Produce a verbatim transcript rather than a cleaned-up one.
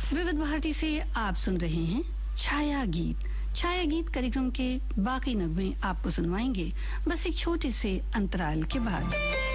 विविध भारती से आप सुन रहे हैं छाया गीत। छाया गीत कार्यक्रम के बाकी नगमे आपको सुनवाएंगे बस एक छोटे से अंतराल के बाद।